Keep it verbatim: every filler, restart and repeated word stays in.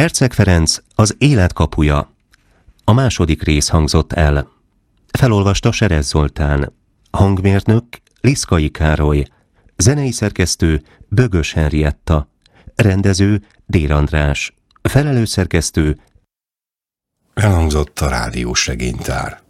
Herceg Ferenc, az élet kapuja. A második rész hangzott el. Felolvasta Serez Zoltán. Hangmérnök Liszkai Károly. Zenei szerkesztő Bögös Henrietta. Rendező Dér András. Felelős szerkesztő. Elhangzott a rádiós regénytár.